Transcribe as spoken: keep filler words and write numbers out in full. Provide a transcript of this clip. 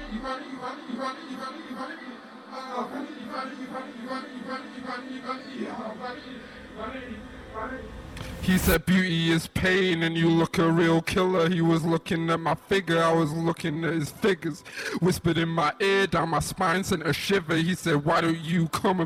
He said beauty is pain and you look a real killer. He was looking at my figure, I was looking at his figures. Whispered in my ear, down my spine, sent a shiver. He said, why don't you come and